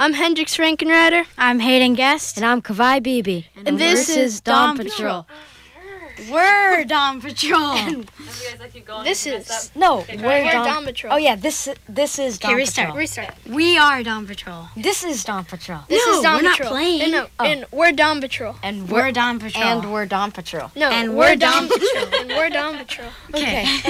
I'm Hendrix Frankenrider. I'm Hayden Guest. And I'm Kavai Beebe. And this is Dawn Patrol. We're Dawn Patrol. This is... No, We're Dawn Patrol. Oh, yeah, this is Dawn Patrol. Restart. We are Dawn Patrol. This is Dawn Patrol. This No, is Dawn we're not Patrol. playing. No, Oh. and we're Dawn Patrol. And We're Dawn Patrol. And we're Dawn Patrol. No, And we're we're Dawn Dawn Patrol. And we're Dawn Patrol. Okay.